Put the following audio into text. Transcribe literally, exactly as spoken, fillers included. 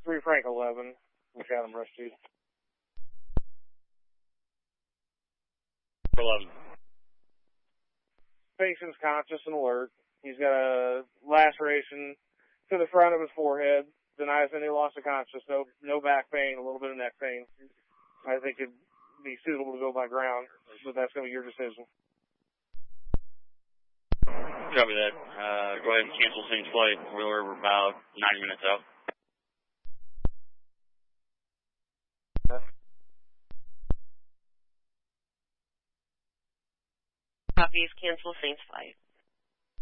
three Frank eleven, we shot him rush two. eleven. Patient's conscious and alert. He's got a laceration to the front of his forehead. Denies any loss of consciousness, no, no back pain, a little bit of neck pain. I think it'd be suitable to go by ground, but that's going to be your decision. Copy that. Uh, go ahead and cancel Saints flight. We're about nine minutes out. Copies, cancel Saints flight.